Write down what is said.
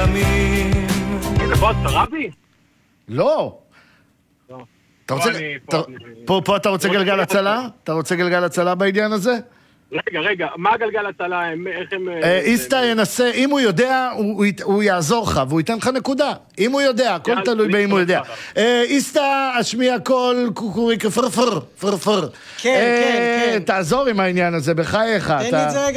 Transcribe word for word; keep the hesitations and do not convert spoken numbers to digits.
ימים. זה בועז טרבי? לא. אתה רוצה... פה אתה רוצה גלגל הצלה? אתה רוצה גלגל הצלה בעניין הזה? רגע, רגע, מה גלגל הצלה? איך הם... איסטה ינסה, אם הוא יודע, הוא יעזור לך, והוא ייתן לך נקודה. אם הוא יודע, הכל תלוי באם הוא יודע. איסטה, השמיע קול, קוקוריק, פרפר, פרפר. כן, כן, כן. תעזור עם העניין הזה, בחייך. תן לי את זה רגע.